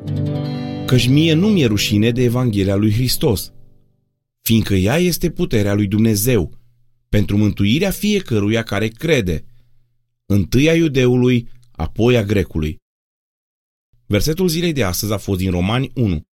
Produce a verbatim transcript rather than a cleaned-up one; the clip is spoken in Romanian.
Căci mie nu mi-e rușine de Evanghelia lui Hristos, fiindcă ea este puterea lui Dumnezeu, pentru mântuirea fiecăruia care crede, întâi a iudeului, apoi a grecului. Versetul zilei de astăzi a fost din Romani unu.